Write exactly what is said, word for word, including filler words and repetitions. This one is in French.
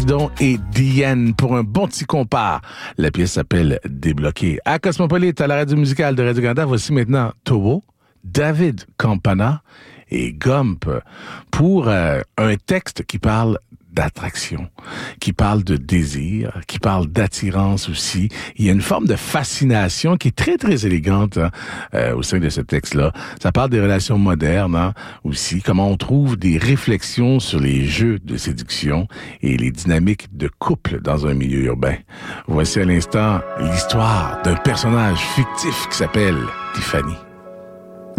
Sidon et Diane pour un bon petit compas. La pièce s'appelle Débloqué. À Cosmopolite, à la radio musicale de Radio-Canada, voici maintenant Tobo, David Campana et Gump pour euh, un texte qui parle d'attraction, qui parle de désir, qui parle d'attirance aussi. Il y a une forme de fascination qui est très, très élégante hein, euh, au sein de ce texte-là. Ça parle des relations modernes hein, aussi, comment on trouve des réflexions sur les jeux de séduction et les dynamiques de couple dans un milieu urbain. Voici à l'instant l'histoire d'un personnage fictif qui s'appelle Tiffany.